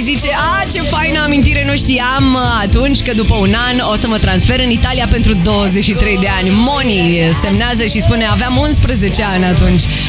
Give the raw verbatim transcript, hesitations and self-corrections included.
zice: a, ce faină amintire, nu știam atunci că după un an o să mă transfer în Italia pentru douăzeci și trei de ani. Moni semnează și spune: aveam unsprezece ani atunci.